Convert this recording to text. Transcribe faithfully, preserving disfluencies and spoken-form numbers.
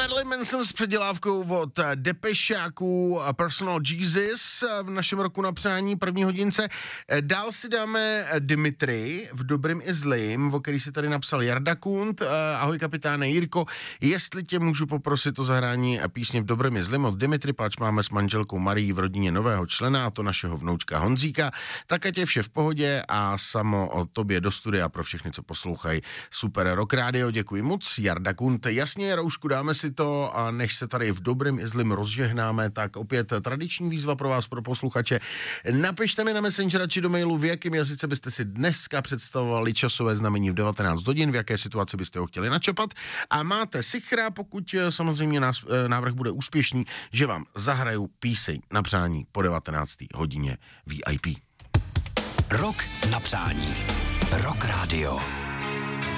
Marilyn Manson s předělávkou od Depešáků Personal Jesus v našem roku na přání první hodince. Dál si dáme Dimitri v dobrým i zlým, o který si tady napsal Jarda Kund. Ahoj kapitáne Jirko, jestli tě můžu poprosit o zahrání písně v dobrým i zlým od Dimitri, páč máme s manželkou Marií v rodině nového člena, a to našeho vnoučka Honzíka. Tak ať je vše v pohodě a samo o tobě do studia pro všechny, co poslouchají Super Rock Radio. Děkuji moc, Jarda Kund. Jasně, Roušku, dáme si to, a než se tady v dobrým i zlým rozžehnáme, tak opět tradiční výzva pro vás, pro posluchače. Napište mi na Messengera či do mailu, v jakém jazyce byste si dneska představovali časové znamení v devatenáct hodin, v jaké situaci byste ho chtěli načapat, a máte sichra, pokud samozřejmě nás, návrh bude úspěšný, že vám zahraju píseň na přání po devatenácté hodině V I P. Rok na přání. Rock Radio.